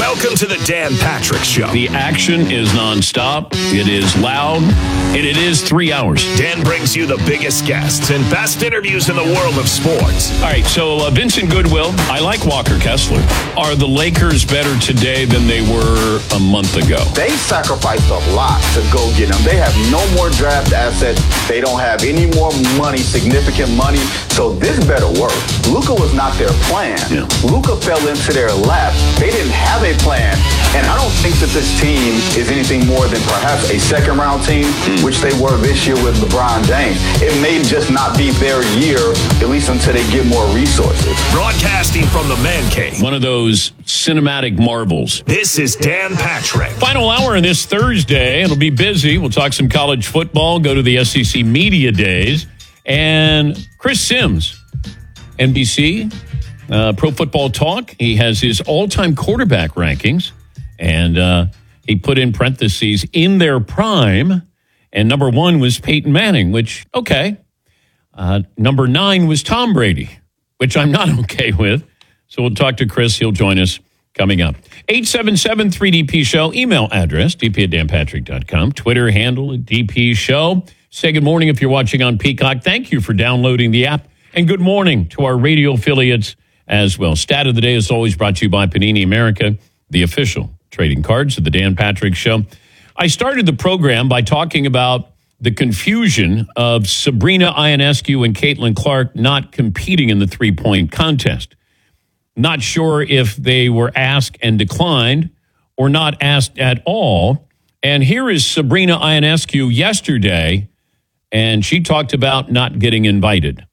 Welcome to the Dan Patrick Show. The action is nonstop. It is loud, and it is 3 hours. Dan brings you the biggest guests and best interviews in the world of sports. All right, so Vincent Goodwill, I like Walker Kessler. Are the Lakers better today than they were a month ago? They sacrificed a lot to go get him. They have no more draft assets. They don't have any more money, significant money. So this better work. Luka was not their plan. Yeah. Luka fell into their lap. They didn't have a plan. And I don't think that this team is anything more than perhaps a second-round team, which they were this year with LeBron James. It may just not be their year, at least until they get more resources. Broadcasting from the Man Cave. One of those cinematic marvels. This is Dan Patrick. Final hour on this Thursday. It'll be busy. We'll talk some college football, go to the SEC Media Days. And Chris Sims, NBC, Pro Football Talk. He has his all-time quarterback rankings. And he put in parentheses, in their prime. And number 1 was Peyton Manning, which, okay. Number 9 was Tom Brady, which I'm not okay with. So we'll talk to Chris. He'll join us coming up. 877-3DP Show. Email address, dp@danpatrick.com. Twitter handle at DP Show. Say good morning if you're watching on Peacock. Thank you for downloading the app. And good morning to our radio affiliates as well. Stat of the day is always brought to you by Panini America, the official trading cards of the Dan Patrick Show. I started the program by talking about the confusion of Sabrina Ionescu and Caitlin Clark not competing in the three-point contest. Not sure if they were asked and declined or not asked at all. And here is Sabrina Ionescu yesterday, and she talked about not getting invited.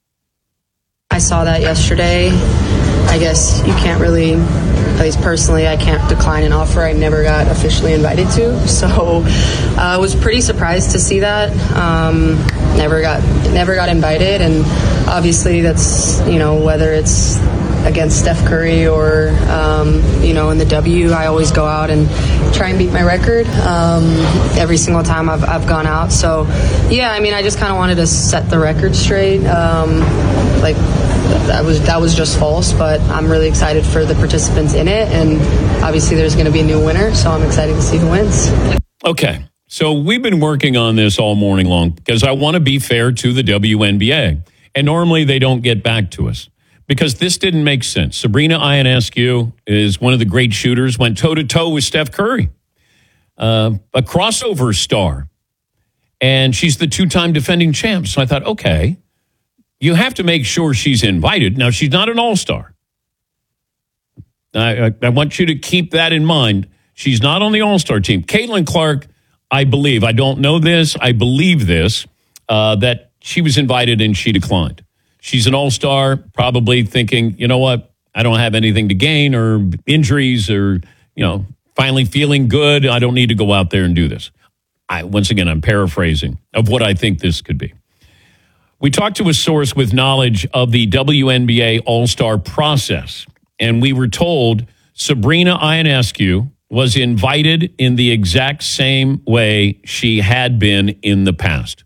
I saw that yesterday. I guess you can't really, at least personally, I can't decline an offer I never got officially invited to. So I was pretty surprised to see that. Never got invited. And obviously that's, whether it's against Steph Curry or, in the W, I always go out and try and beat my record every single time I've gone out. So, yeah, I just kind of wanted to set the record straight. That was just false, but I'm really excited for the participants in it. And obviously there's going to be a new winner, so I'm excited to see who wins. Okay. So we've been working on this all morning long because I want to be fair to the WNBA. And normally they don't get back to us because this didn't make sense. Sabrina Ionescu is one of the great shooters, went toe-to-toe with Steph Curry, a crossover star. And she's the two-time defending champ. So I thought, okay, you have to make sure she's invited. Now, she's not an all-star. I want you to keep that in mind. She's not on the all-star team. Caitlin Clark, I believe, I don't know this, I believe this, that she was invited and she declined. She's an all-star, probably thinking, you know what, I don't have anything to gain or injuries or, finally feeling good. I don't need to go out there and do this. Once again, I'm paraphrasing of what I think this could be. We talked to a source with knowledge of the WNBA All-Star process, and we were told Sabrina Ionescu was invited in the exact same way she had been in the past.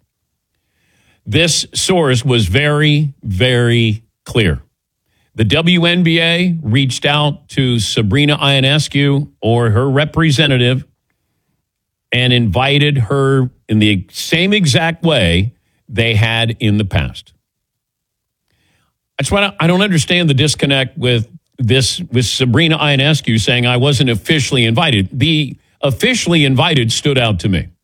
This source was very, very clear. The WNBA reached out to Sabrina Ionescu or her representative and invited her in the same exact way they had in the past. That's why I don't understand the disconnect with Sabrina Ionescu saying I wasn't officially invited. The officially invited stood out to me.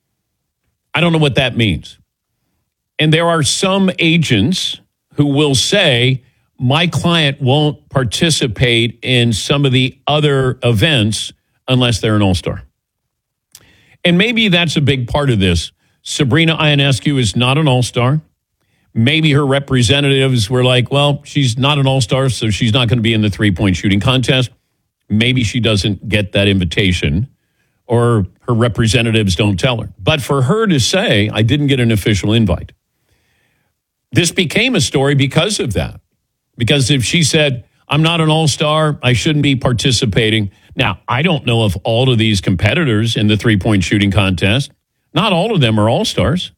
I don't know what that means. And there are some agents who will say my client won't participate in some of the other events unless they're an all-star. And maybe that's a big part of this. Sabrina Ionescu is not an all-star. Maybe her representatives were like, well, she's not an all-star, so she's not going to be in the three-point shooting contest. Maybe she doesn't get that invitation, or her representatives don't tell her. But for her to say, I didn't get an official invite, this became a story because of that. Because if she said, I'm not an all-star, I shouldn't be participating. Now, I don't know if all of these competitors in the three-point shooting contest, not all of them are all-stars.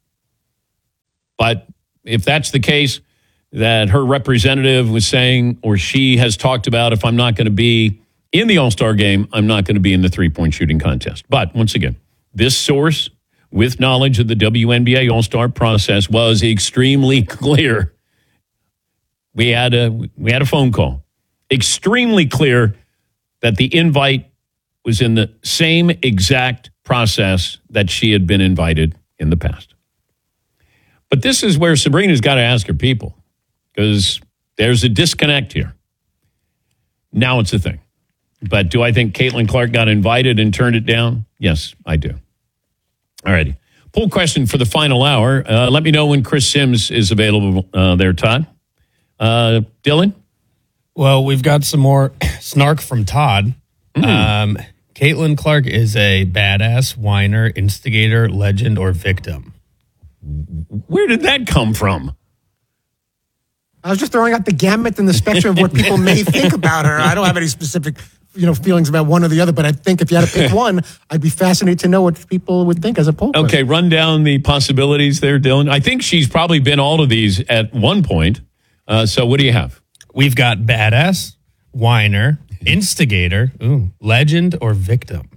But if that's the case, that her representative was saying, or she has talked about, if I'm not going to be in the All-Star game, I'm not going to be in the three-point shooting contest. But once again, this source with knowledge of the WNBA All-Star process was extremely clear. We had a phone call. Extremely clear that the invite was in the same exact process that she had been invited in the past. But this is where Sabrina's got to ask her people, because there's a disconnect here. Now it's a thing. But do I think Caitlin Clark got invited and turned it down? Yes, I do. All righty. Poll question for the final hour. Let me know when Chris Sims is available there, Todd. Dylan? Well, we've got some more snark from Todd. Caitlin Clark is a badass, whiner, instigator, legend, or victim. Where did that come from? I was just throwing out the gamut and the spectrum of what people may think about her. I don't have any specific, feelings about one or the other, but I think if you had to pick one, I'd be fascinated to know what people would think as a poll. Okay, run down the possibilities there, Dylan. I think she's probably been all of these at one point. So what do you have? We've got badass, whiner, instigator, legend, or victim.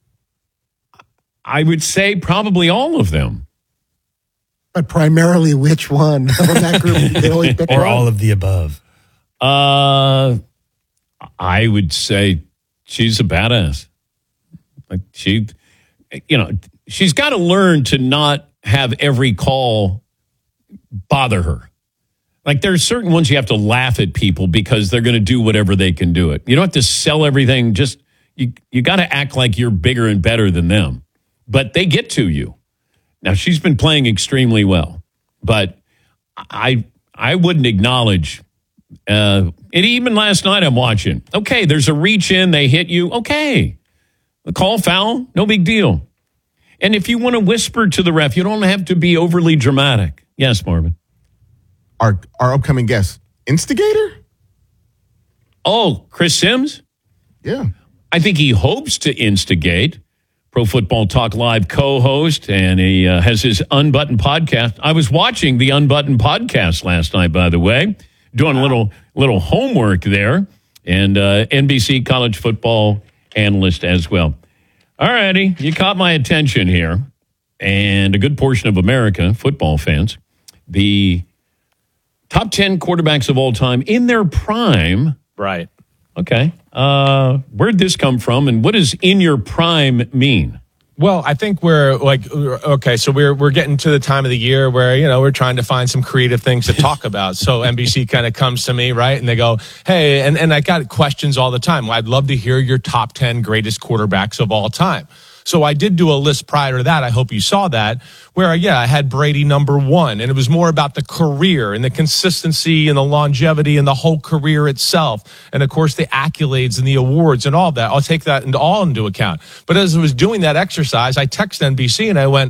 I would say probably all of them. But primarily which one from that group? They always pick or one. all of the above. I would say she's a badass. Like she's got to learn to not have every call bother her. Like there's certain ones you have to laugh at people because they're going to do whatever they can do it. You don't have to sell everything. Just you got to act like you're bigger and better than them. But they get to you. Now, she's been playing extremely well, but I wouldn't acknowledge, and even last night I'm watching, okay, there's a reach in, they hit you, okay, the call foul, no big deal. And if you want to whisper to the ref, you don't have to be overly dramatic. Yes, Marvin. Our upcoming guest, instigator? Oh, Chris Sims? Yeah. I think he hopes to instigate. Pro Football Talk Live co-host, and he has his Unbuttoned podcast. I was watching the Unbuttoned podcast last night, by the way, doing a little homework there, and NBC college football analyst as well. All righty, you caught my attention here, and a good portion of America, football fans. The top 10 quarterbacks of all time in their prime. Right. Okay. Where'd this come from, and what does in your prime mean? Well, I think we're so we're getting to the time of the year where, we're trying to find some creative things to talk about. So NBC kind of comes to me, right? And they go, hey, and I got questions all the time. Well, I'd love to hear your top 10 greatest quarterbacks of all time. So I did do a list prior to that. I hope you saw that, where, I had Brady number 1, and it was more about the career and the consistency and the longevity and the whole career itself. And, of course, the accolades and the awards and all that. I'll take that into account. But as I was doing that exercise, I texted NBC and I went,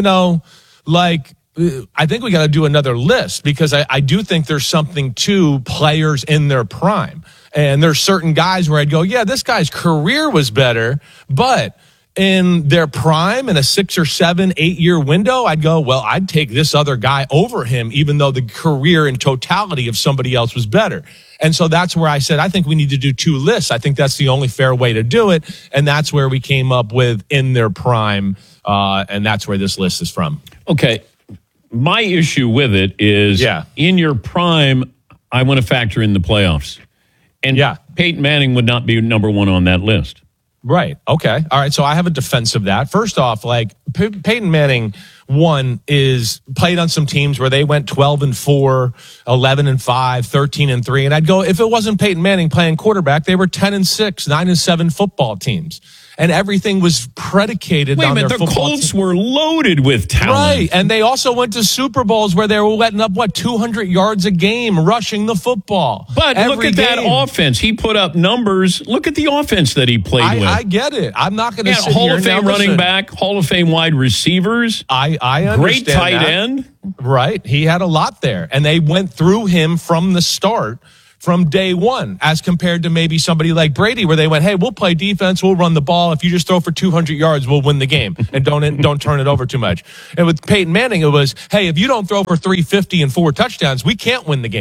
I think we got to do another list, because I do think there's something to players in their prime. And there's certain guys where I'd go, yeah, this guy's career was better, but in their prime, in a 6 or 7, 8 year window, I'd go, well, I'd take this other guy over him, even though the career in totality of somebody else was better. And so that's where I said, I think we need to do 2 lists. I think that's the only fair way to do it. And that's where we came up with in their prime. And that's where this list is from. Okay. My issue with it is in your prime, I want to factor in the playoffs. And Peyton Manning would not be number 1 on that list. Right. Okay. All right. So I have a defense of that. First off, Peyton Manning, 1, is played on some teams where they went 12-4, 11-5, 13-3. And I'd go, if it wasn't Peyton Manning playing quarterback, they were 10-6, 9-7 football teams. And everything was predicated on their football team. The Colts were loaded with talent. Right. And they also went to Super Bowls where they were letting up, 200 yards a game rushing the football. But look at that offense. He put up numbers. Look at the offense that he played with. I get it. I'm not going to sit Hall here of Fame running back, Hall of Fame wide receivers. I understand great tight end. Right. He had a lot there. And they went through him from the start, from day one, as compared to maybe somebody like Brady, where they went, hey, we'll play defense, we'll run the ball. If you just throw for 200 yards, we'll win the game, and don't turn it over too much. And with Peyton Manning, it was, hey, if you don't throw for 350 and 4 touchdowns, we can't win the game.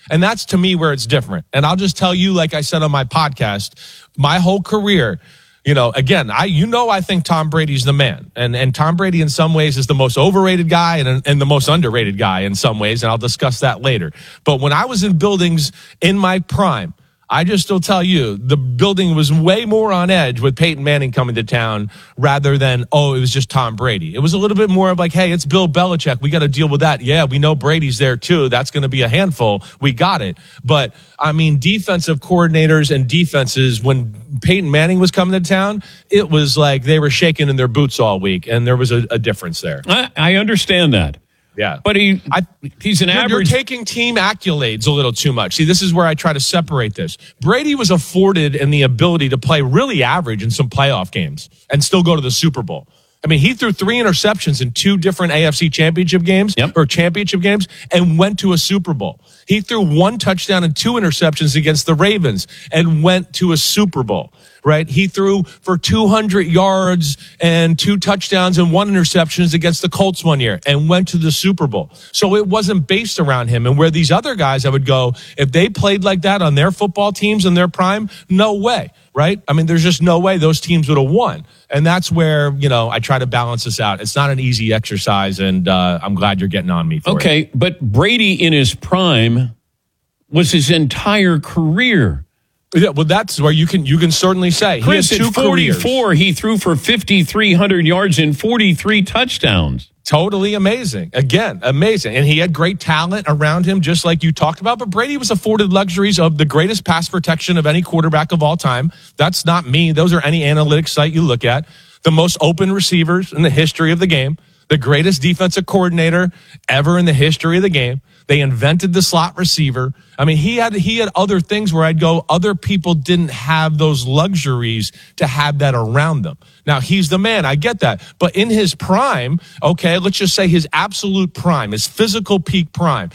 And that's to me where it's different. And I'll just tell you, like I said on my podcast, my whole career, again, I think Tom Brady's the man. And Tom Brady in some ways is the most overrated guy and the most underrated guy in some ways. And I'll discuss that later. But when I was in buildings in my prime, I just still tell you, the building was way more on edge with Peyton Manning coming to town rather than, it was just Tom Brady. It was a little bit more of like, hey, it's Bill Belichick. We got to deal with that. Yeah, we know Brady's there too. That's going to be a handful. We got it. But, defensive coordinators and defenses, when Peyton Manning was coming to town, it was like they were shaking in their boots all week, and there was a difference there. I understand that. Yeah. But he's an average. You're taking team accolades a little too much. See, this is where I try to separate this. Brady was afforded in the ability to play really average in some playoff games and still go to the Super Bowl. He threw 3 interceptions in 2 different AFC championship games or championship games and went to a Super Bowl. He threw 1 touchdown and 2 interceptions against the Ravens and went to a Super Bowl, right? He threw for 200 yards and 2 touchdowns and 1 interception against the Colts one year and went to the Super Bowl. So it wasn't based around him. And where these other guys, I would go, if they played like that on their football teams in their prime, no way, right? There's just no way those teams would have won. And that's where, I try to balance this out. It's not an easy exercise, and I'm glad you're getting on me for it. Okay, but Brady in his prime was his entire career. Yeah, well, that's where you can certainly say. Chris, he had 2 at 44, careers. he threw for 5,300 yards and 43 touchdowns. Totally amazing. Again, amazing. And he had great talent around him, just like you talked about. But Brady was afforded luxuries of the greatest pass protection of any quarterback of all time. That's not me. Those are any analytics site you look at. The most open receivers in the history of the game. The greatest defensive coordinator ever in the history of the game. They invented the slot receiver. He had other things where I'd go, other people didn't have those luxuries to have that around them. Now, he's the man. I get that. But in his prime, okay, let's just say his absolute prime, his physical peak prime,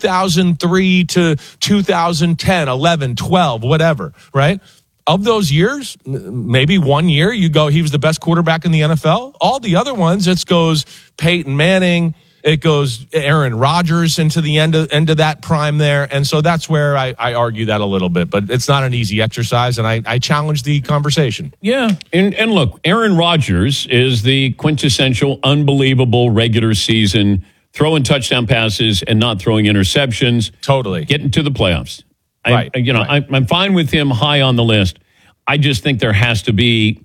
2003 to 2010, 11, 12, whatever, right? Of those years, maybe 1 year, you go, he was the best quarterback in the NFL. All the other ones, it goes Peyton Manning, it goes Aaron Rodgers into the end of that prime there. And so that's where I argue that a little bit. But it's not an easy exercise, and I challenge the conversation. Yeah. And look, Aaron Rodgers is the quintessential, unbelievable regular season throwing touchdown passes and not throwing interceptions. Totally. Getting to the playoffs. Right. I'm fine with him high on the list. I just think it has to be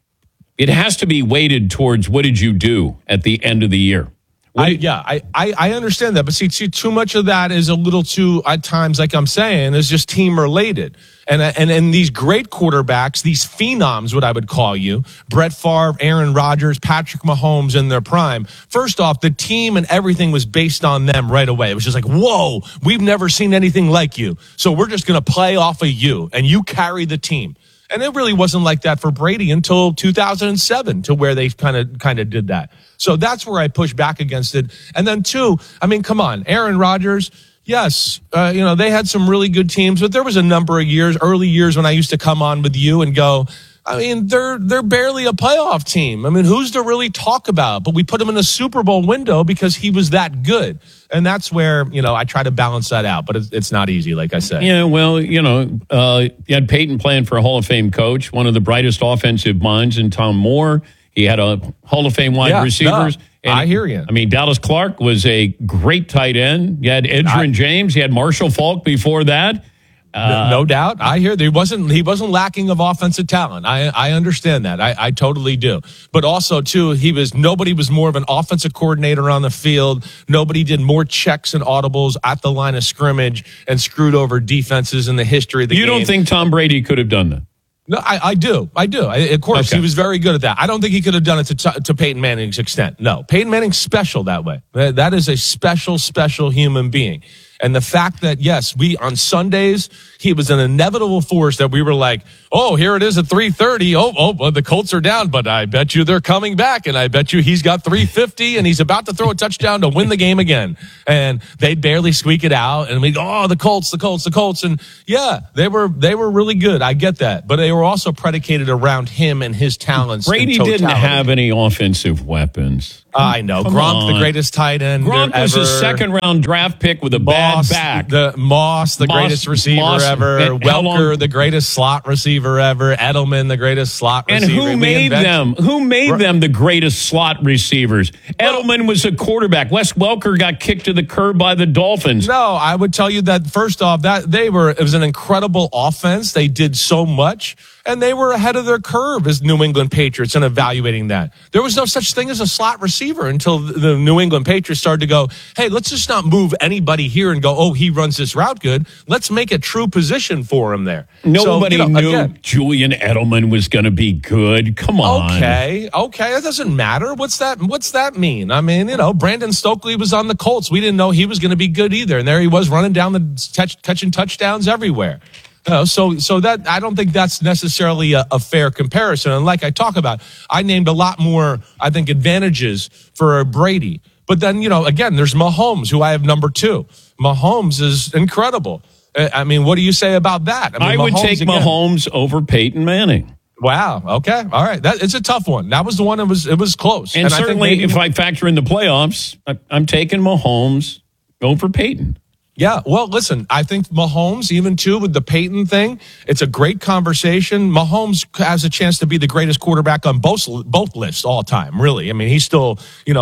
weighted towards what did you do at the end of the year. I understand that. But see, too much of that is a little too, at times, like I'm saying, is just team related. And these great quarterbacks, these phenoms, what I would call you, Brett Favre, Aaron Rodgers, Patrick Mahomes in their prime. First off, the team and everything was based on them right away. It was just like, whoa, we've never seen anything like you. So we're just going to play off of you, and you carry the team. And it really wasn't like that for Brady until 2007, to where they kind of did that. So that's where I push back against it. And then 2, come on, Aaron Rodgers. Yes, they had some really good teams, but there was a number of years, early years, when I used to come on with you and go, they're barely a playoff team. Who's to really talk about? But we put him in a Super Bowl window because he was that good. And that's where, I try to balance that out. But it's not easy, like I said. Yeah, well, you had Peyton playing for a Hall of Fame coach, one of the brightest offensive minds in Tom Moore. He had a Hall of Fame wide receivers. And I hear you. Dallas Clark was a great tight end. You had Edgerrin James. You had Marshall Faulk before that. No doubt. I hear that he wasn't lacking of offensive talent. I understand that. I totally do. But also, too, nobody was more of an offensive coordinator on the field. Nobody did more checks and audibles at the line of scrimmage and screwed over defenses in the history of the game. You don't think Tom Brady could have done that? No, I do. Of course, He was very good at that. I don't think he could have done it to Peyton Manning's extent. No, Peyton Manning's special that way. That is a special, special human being. And the fact that, yes, on Sundays, he was an inevitable force that we were like, oh, here it is at 3:30. Well, the Colts are down, but I bet you they're coming back, and I bet you he's got 350, and he's about to throw a touchdown to win the game again. And they barely squeak it out, and we go, oh, the Colts. And yeah, they were really good. I get that, but they were also predicated around him and his talents. Brady didn't have any offensive weapons. I know. Come Gronk, on. the greatest tight end Gronk was ever. a second-round draft pick with a bad back. The greatest receiver ever. And Welker, the greatest slot receiver ever. Edelman, the greatest slot and receiver. who made them? Who made them the greatest slot receivers? Edelman was a quarterback. Wes Welker got kicked to the curb by the Dolphins. No, I would tell you that first off, it was an incredible offense. They did so much. And they were ahead of their curve as New England Patriots in evaluating that. There was no such thing as a slot receiver until the New England Patriots started to go, hey, let's just not move anybody here and go, oh, he runs this route good. Let's make a true position for him there. Nobody knew Julian Edelman was going to be good. Come on. Okay, that doesn't matter. What's that mean? I mean, Brandon Stokely was on the Colts. We didn't know he was going to be good either. And there he was running down catching touchdowns everywhere. So that I don't think that's necessarily a fair comparison. And like I talk about, I named a lot more, I think, advantages for Brady. But then, again, there's Mahomes, who I have number 2. Mahomes is incredible. I mean, what do you say about that? I would take Mahomes over Peyton Manning. Wow. Okay. All right. It's a tough one. That was the one. It was close. And certainly, if I factor in the playoffs, I'm taking Mahomes over Peyton. Yeah, well, listen, I think Mahomes, even too, with the Peyton thing, it's a great conversation. Mahomes has a chance to be the greatest quarterback on both lists all time, really. I mean, he's still,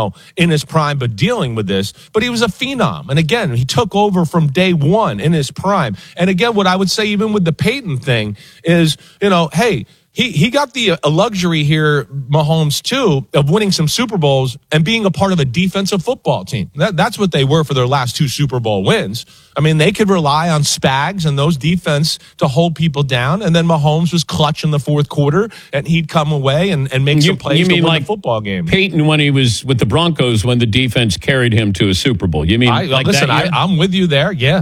in his prime, but dealing with this. But he was a phenom. And again, he took over from day one in his prime. And again, what I would say, even with the Peyton thing, is, hey, He got the luxury here, Mahomes, too, of winning some Super Bowls and being a part of a defensive football team. That's what they were for their last 2 Super Bowl wins. I mean, they could rely on Spags and those defense to hold people down, and then Mahomes was clutch in the fourth quarter, and he'd come away and make some plays to win the football game. Peyton, when he was with the Broncos, when the defense carried him to a Super Bowl. You mean I'm with you there. Yeah.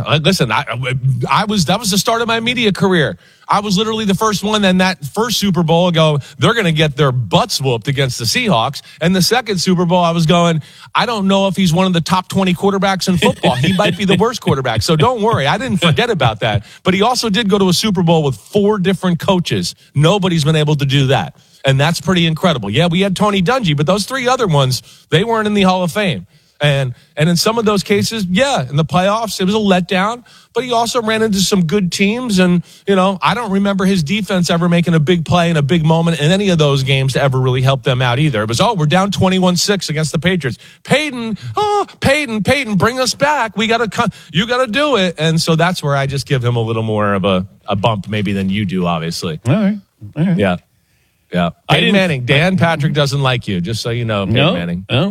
That was the start of my media career. I was literally the first one in that first Super Bowl go, they're going to get their butts whooped against the Seahawks. And the second Super Bowl, I was going, I don't know if he's one of the top 20 quarterbacks in football. He might be the worst quarterback. So don't worry. I didn't forget about that. But he also did go to a Super Bowl with 4 different coaches. Nobody's been able to do that. And that's pretty incredible. Yeah, we had Tony Dungy, but those 3 other ones, they weren't in the Hall of Fame. And in some of those cases, yeah, in the playoffs, it was a letdown, but he also ran into some good teams. And, I don't remember his defense ever making a big play in a big moment in any of those games to ever really help them out either. It was, we're down 21-6 against the Patriots. Peyton, bring us back. You got to do it. And so that's where I just give him a little more of a bump maybe than you do, obviously. All right. Yeah. Yeah, Peyton Manning. Dan Patrick doesn't like you, just so you know. Peyton Manning. No,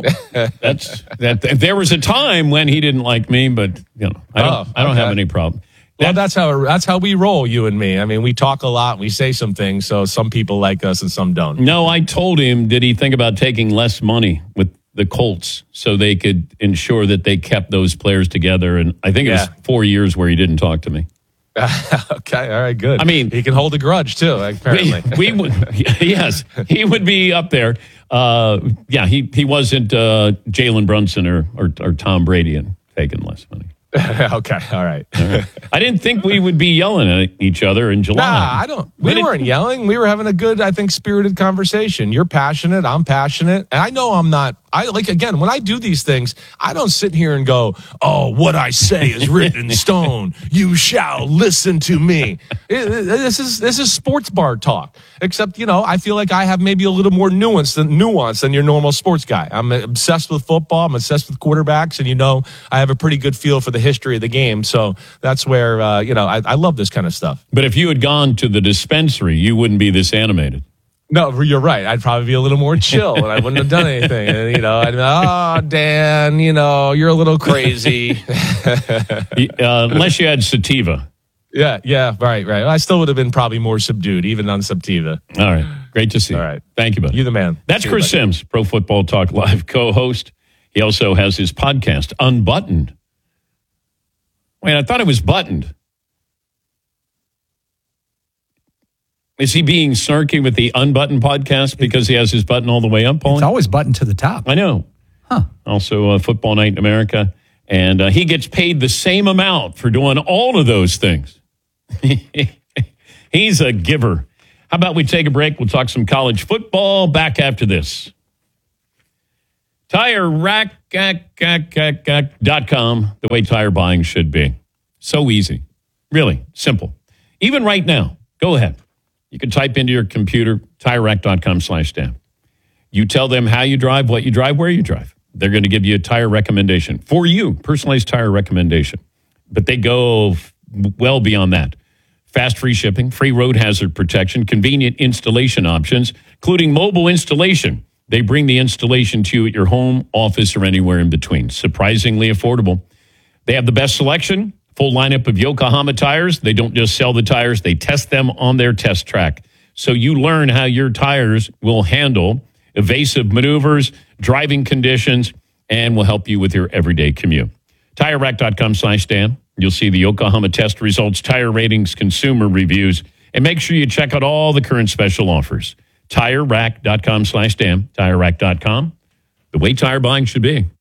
there was a time when he didn't like me, but I don't have any problem. Well, that's how we roll, you and me. I mean, we talk a lot, we say some things, so some people like us and some don't. No, I told him, did he think about taking less money with the Colts so they could ensure that they kept those players together? And I think it was 4 years where he didn't talk to me. Okay, all right, good. I mean, he can hold a grudge too. Apparently, yes, he would be up there. He wasn't Jalen Brunson or Tom Brady and taking less money. Okay, all right. I didn't think we would be yelling at each other in July. Nah, I don't. We weren't yelling. We were having a good, I think, spirited conversation. You're passionate. I'm passionate, and I know I'm not. Again, when I do these things, I don't sit here and go, oh, what I say is written in stone. You shall listen to me. This is sports bar talk. Except, I feel like I have maybe a little more nuance than your normal sports guy. I'm obsessed with football. I'm obsessed with quarterbacks. And, I have a pretty good feel for the history of the game. So that's where, I love this kind of stuff. But if you had gone to the dispensary, you wouldn't be this animated. No, you're right. I'd probably be a little more chill, and I wouldn't have done anything. And, I'd be, oh, Dan, you're a little crazy. Unless you had sativa. Yeah, right. I still would have been probably more subdued, even on sativa. All right. Great to see you. All right. Thank you, buddy. You're the man. That's Chris Sims, Pro Football Talk Live co-host. He also has his podcast, Unbuttoned. Wait, I thought it was buttoned. Is he being snarky with the Unbuttoned podcast because he has his button all the way up, Paul? It's always buttoned to the top. I know. Also, Football Night in America. And he gets paid the same amount for doing all of those things. He's a giver. How about we take a break? We'll talk some college football back after this. TireRack.com, the way tire buying should be. So easy. Really simple. Even right now, go ahead. You can type into your computer, TireRack.com/Dan. You tell them how you drive, what you drive, where you drive. They're going to give you a tire recommendation for you, personalized tire recommendation. But they go well beyond that. Fast free shipping, free road hazard protection, convenient installation options, including mobile installation. They bring the installation to you at your home, office, or anywhere in between. Surprisingly affordable. They have the best selection, full lineup of Yokohama tires. They don't just sell the tires, they test them on their test track. So you learn how your tires will handle evasive maneuvers, driving conditions, and will help you with your everyday commute. TireRack.com/Dan. You'll see the Yokohama test results, tire ratings, consumer reviews, and make sure you check out all the current special offers. TireRack.com/Dan. TireRack.com. The way tire buying should be.